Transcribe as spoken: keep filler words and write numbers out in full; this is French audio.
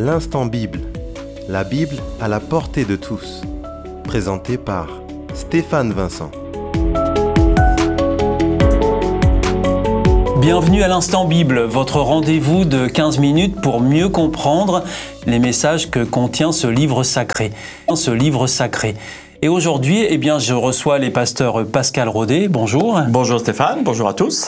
L'Instant Bible, la Bible à la portée de tous. Présenté par Stéphane Vincent. Bienvenue à l'Instant Bible, votre rendez-vous de quinze minutes pour mieux comprendre les messages que contient ce livre sacré. Ce livre sacré. Et aujourd'hui, eh bien, je reçois les pasteurs Pascal Rodet. Bonjour. Bonjour Stéphane, bonjour à tous.